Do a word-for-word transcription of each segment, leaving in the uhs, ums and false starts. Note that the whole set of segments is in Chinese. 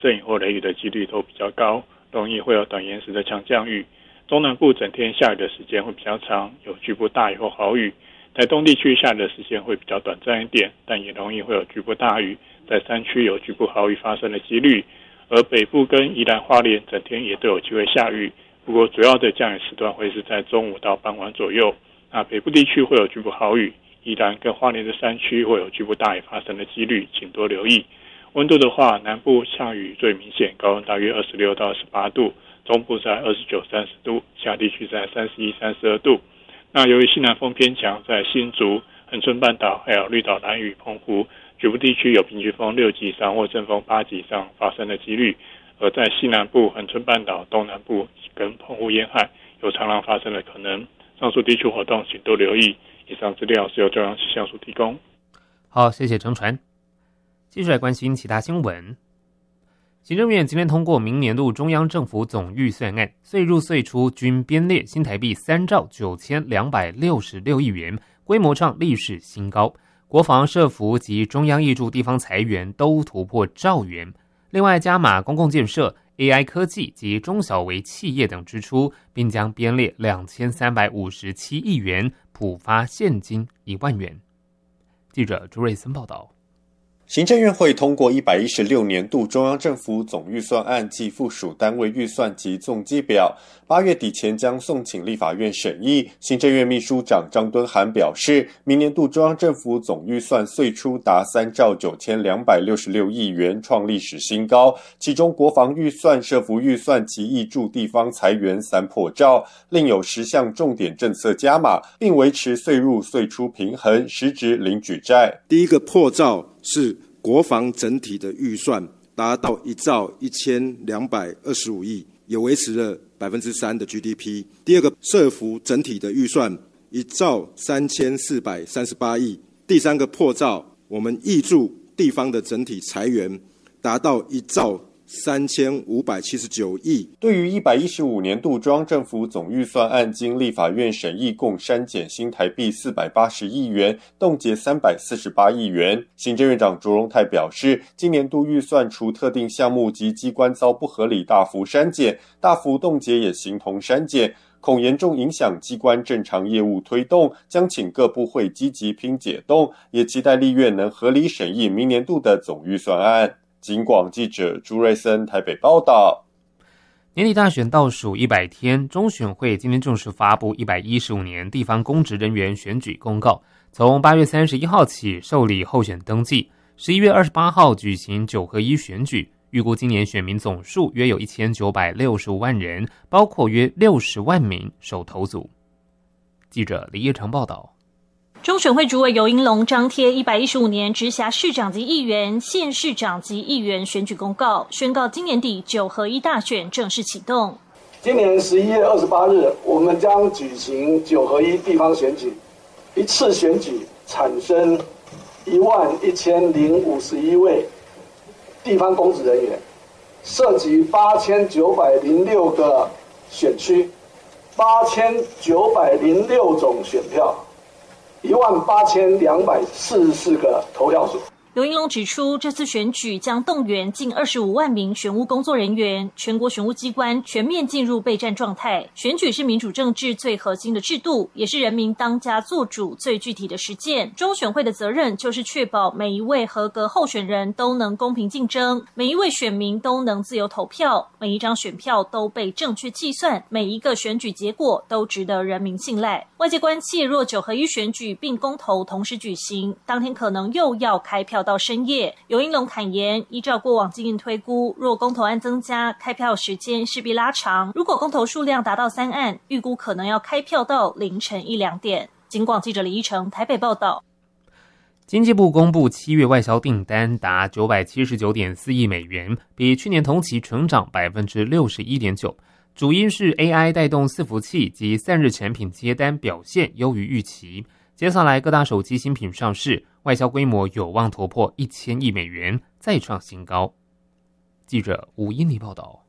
阵雨或雷雨的几率都比较高，容易会有短延时的强降雨。中南部整天下雨的时间会比较长，有局部大雨或豪雨。台东地区下雨的时间会比较短暂一点，但也容易会有局部大雨，在山区有局部豪雨发生的几率。而北部跟宜兰花莲整天也都有机会下雨，不过主要的降雨时段会是在中午到傍晚左右。那北部地区会有局部豪雨，宜兰跟花莲的山区会有局部大雨发生的几率，请多留意。温度的话，南部下雨最明显，高温大约二十六到二十八度，中部在二十九、三十度，其他地区在三十一、三十二度。那由于西南风偏强，在新竹、恒春半岛还有绿岛、兰屿、澎湖局部地区有平均风六级以上或阵风八级以上发生的几率，而在西南部、恒春半岛、东南部跟澎湖沿海有长浪发生的可能。上述地区活动请多留意。以上资料是由中央气象署提供。 好，谢谢程传。继续来关心其他新闻。行政院今天通过明年度中央政府总预算案，岁入岁出均编列新台币三兆九千两百六十六亿元，规模创历史新高。国防、社福及中央挹注地方财源都突破兆元。另外加码公共建设、A I 科技及中小微企业等支出，并将编列两千三百五十七亿元，普发现金一万元。记者朱瑞森报道。 行政院会通过一百一十六年度中央政府总预算案及附属单位预算及总计表，八月底前将送请立法院审议。行政院秘书长张敦涵表示，明年度中央政府总预算岁出达三兆九千两百六十六亿元，创历史新高。其中国防预算、社福预算及挹注地方财源三破兆，另有十项重点政策加码，并维持岁入岁出平衡，实质零举债。 第一个破兆是国防整体的预算达到一兆一千两百二十五亿，也维持了百分之三的 G D P。第二个社福整体的预算一兆三千四百三十八亿。第三个破兆，我们挹注地方的整体财源达到一兆三千五百七十九亿。 对于一百一十五年度中央政府总预算案，经立法院审议，共删减新台币四百八十亿元，冻结三百四十八亿元。行政院长卓荣泰表示，今年度预算除特定项目及机关遭不合理大幅删减，大幅冻结也形同删减，恐严重影响机关正常业务推动，将请各部会积极拼解冻，也期待立院能合理审议明年度的总预算案。警广记者朱瑞森台北报道。 年底大选倒数一百天，中选会今天正式发布一百一十五年地方公职人员选举公告，从八月三十一号起受理候选登记，十一月二十八号举行九合一选举，预估今年选民总数约有一千九百六十五万人，包括约六十万名首投族。记者李业成报道。 中选会主委游盈隆张贴一百一十五年直辖市长及议员、县市长及议员选举公告，宣告今年底九合一大选正式启动。 今年十一月二十八日，我们将举行九合一地方选举，一次选举产生一万一千零五十一位地方公职人员，涉及八千九百零六个选区，八千九百零六种选票。一万八千两百四十四个投票所。 游盈隆指出，这次选举将动员近二十五万名选务工作人员，全国选务机关全面进入备战状态。选举是民主政治最核心的制度，也是人民当家作主最具体的实践。中选会的责任就是确保每一位合格候选人都能公平竞争，每一位选民都能自由投票，每一张选票都被正确计算，每一个选举结果都值得人民信赖。外界关切，若九合一选举并公投同时举行，当天可能又要开票到深夜。游盈隆坦言，依照过往经验推估，若公投案增加，开票时间势必拉长。如果公投数量达到三案，预估可能要开票到凌晨一两点。警广记者李依成台北报道。 经济部公布七月外销订单达九百七十九点四亿美元，比去年同期成长百分之六十一点九。主因是 A I 带动伺服器及散热产品接单表现优于预期。接下来各大手机新品上市，外销规模有望突破一千亿美元，再创新高。记者吴英妮报道。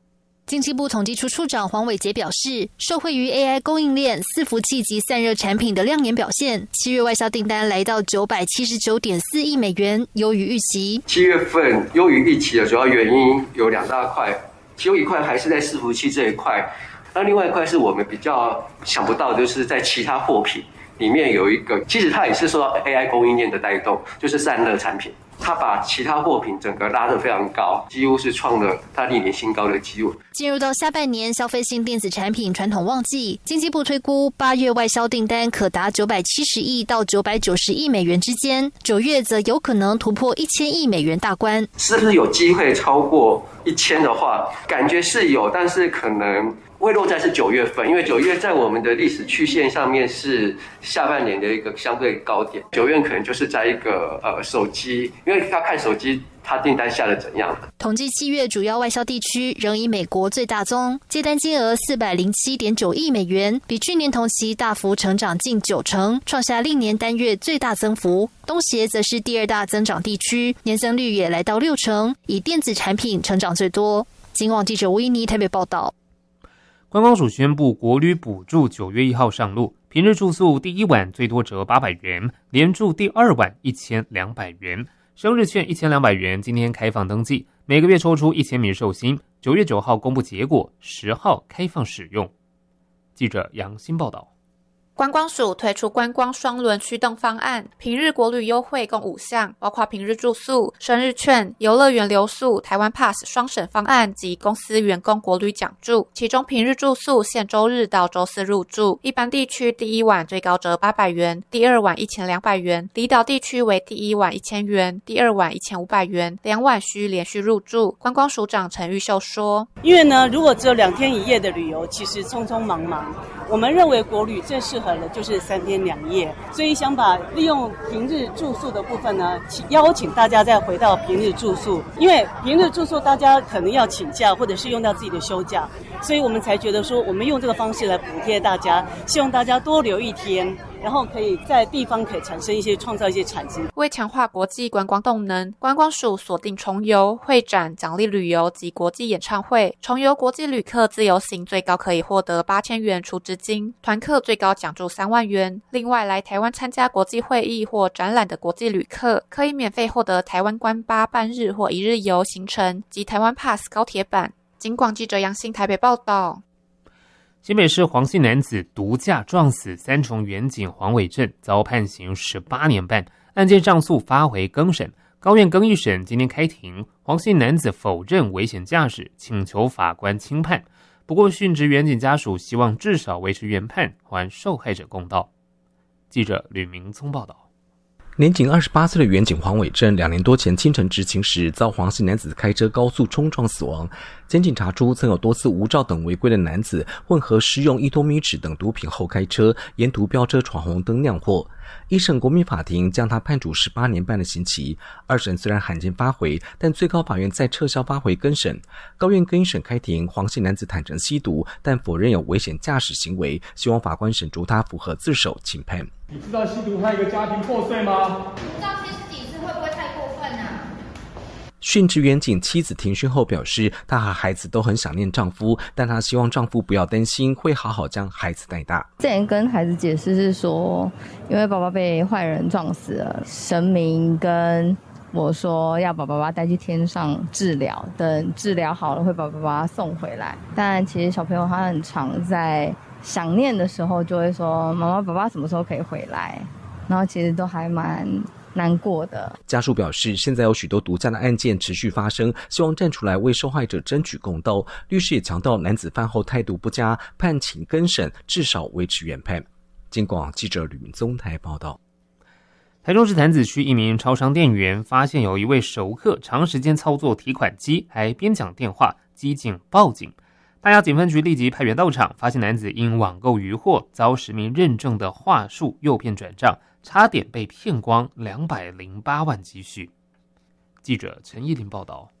经济部统计处处长黄伟杰表示，受惠于 A I 供应链、伺服器及散热产品的亮眼表现，七月外销订单来到九百七十九点四亿美元，优于预期。 七月份优于预期的主要原因有两大块，其中一块还是在伺服器这一块，那另外一块是我们比较想不到，就是在其他货品里面有一个，其实它也是受到 A I 供应链的带动，就是散热产品。它把其他货品整个拉得非常高，几乎是创了它历年新高的纪录。 进入到下半年消费性电子产品传统旺季，经济部推估八月外销订单可达九百七十亿到九百九十亿美元之间，九月则有可能突破一千亿美元大关。 是不是有机会超过一千的话，感觉是有，但是可能会落在是九月份，因为九月在我们的历史曲线上面是下半年的一个相对高点，九月可能就是在一个呃手机，因为要看手机它订单下的怎样。 统计七月主要外销地区仍以美国最大宗，接单金额四百零七点九亿美元，比去年同期大幅成长近九成，创下历年单月最大增幅。东协则是第二大增长地区，年增率也来到六成，以电子产品成长最多。警广记者吴依妮台北报道。 观光署宣布，国旅补助九月一号上路，平日住宿第一晚最多折八百元，连住第二晚一千两百元，生日券一千两百元。今天开放登记，每个月抽出一千名寿星。九月九号公布结果，十号开放使用。记者杨欣报道。 观光署推出观光双轮驱动方案，平日国旅优惠共五项，包括平日住宿、生日券、游乐园留宿、台湾 Pass 双省方案及公司员工国旅奖助。其中平日住宿限周日到周四入住，一般地区第一晚最高折八百元，第二晚一千两百元；离岛地区为第一晚一千元，第二晚一千五百元，两晚需连续入住。观光署长陈玉秀说：“ 因为呢，如果只有两天一夜的旅游，其实匆匆忙忙。我们认为国旅最适合的就是三天两夜，所以想把利用平日住宿的部分呢，邀请大家再回到平日住宿，因为平日住宿大家可能要请假或者是用到自己的休假，所以我们才觉得说，我们用这个方式来补贴大家，希望大家多留一天。”然后可以在地方可以产生一些创造一些产值。 为强化国际观光动能，观光署锁定重游、会展、奖励旅游及国际演唱会。重游国际旅客自由行最高可以获得八千元储值金，团客最高奖助三万元。另外，来台湾参加国际会议或展览的国际旅客，可以免费获得台湾观巴半日或一日游行程及台湾 Pass 高铁版。警广记者杨欣台北报道。 新北市黄姓男子毒驾撞死三重远警黄伟正，遭判刑十八年半，案件上诉发回更审，高院更一审今天开庭。黄姓男子否认危险驾驶，请求法官轻判。不过殉职远警家属希望至少维持原判，还受害者公道。记者吕明聪报道。 年仅二十八岁的远警黄伟正，两年多前清晨执勤时，遭黄姓男子开车高速冲撞死亡。检警查出，曾有多次无照等违规的男子混合施用依托米脂等毒品后开车，沿途飙车闯红灯酿祸。一审国民法庭将他判处十八年半的刑期。二审虽然罕见发回，但最高法院再撤销发回更审。高院更一审开庭，黄姓男子坦诚吸毒，但否认有危险驾驶行为，希望法官审酌他符合自首轻判。 你知道吸毒害一个家庭破碎吗？ 不知道七十几次会不会太过分啊？ 殉职远警妻子庭讯后表示，她和孩子都很想念丈夫，但她希望丈夫不要担心，会好好将孩子带大。 之前跟孩子解释是说，因为爸爸被坏人撞死了，神明跟我说要把爸爸带去天上治疗，等治疗好了会把爸爸送回来。但其实小朋友他很常在想念的时候就会说，妈妈爸爸什么时候可以回来，然后其实都还蛮难过的。 家属表示，现在有许多毒驾的案件持续发生，希望站出来为受害者争取公道。律师也强调，男子饭后态度不佳，判请更审，至少维持原判。警广记者吕明宗台报道。 台中市潭子区一名超商店员发现有一位熟客长时间操作提款机，还边讲电话，机警报警。大雅警分局立即派员到场，发现男子因网购渔获，遭实名认证的话术诱骗转账，差点被骗光两百零八万积蓄。记者陈依林报道。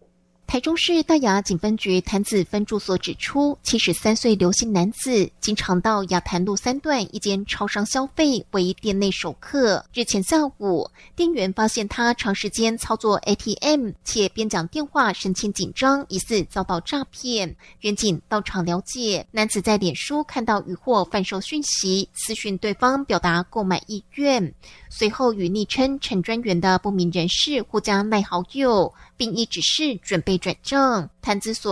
台中市大雅警分局潭子分驻所指出，七十三岁刘姓男子经常到雅潭路三段一间超商消费，为店内熟客。日前下午，店员发现他长时间操作 A T M， 且边讲电话神情紧张，疑似遭到诈骗。员警到场了解，男子在脸书看到渔获贩售讯息，私讯对方表达购买意愿，随后与昵称陈专员的不明人士互加赖好友，并依指示准备转账。潭子所